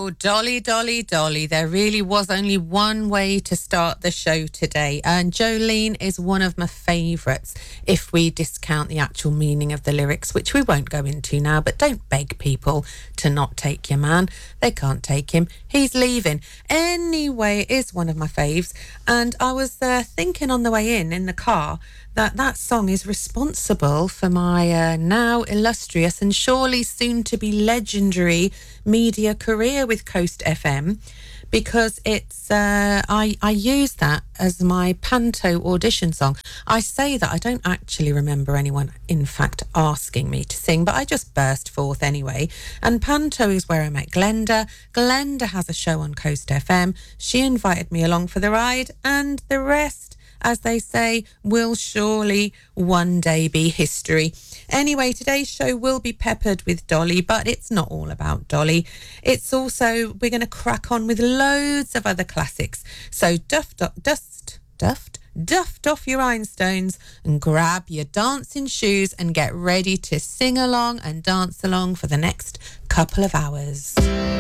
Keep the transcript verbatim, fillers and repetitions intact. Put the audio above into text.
Oh, Dolly, Dolly, Dolly. There really was only one way to start the show today. And Jolene is one of my favourites if we discount the actual meaning of the lyrics, which we won't go into now. But don't beg people to not take your man. They can't take him. He's leaving. Anyway, it is one of my faves. And I was uh, thinking on the way in, in the car, that that song is responsible for my uh, now illustrious and surely soon to be legendary media career with Coast F M, because it's uh, I, I use that as my Panto audition song. I say that I don't actually remember anyone, in fact, asking me to sing, but I just burst forth anyway. And Panto is where I met Glenda. Glenda has a show on Coast F M. She invited me along for the ride, and the rest, as they say, will surely one day be history. Anyway, today's show will be peppered with Dolly, but it's not all about Dolly. It's also, we're going to crack on with loads of other classics. So duft, dust, duft, duft off your rhinestones and grab your dancing shoes and get ready to sing along and dance along for the next couple of hours.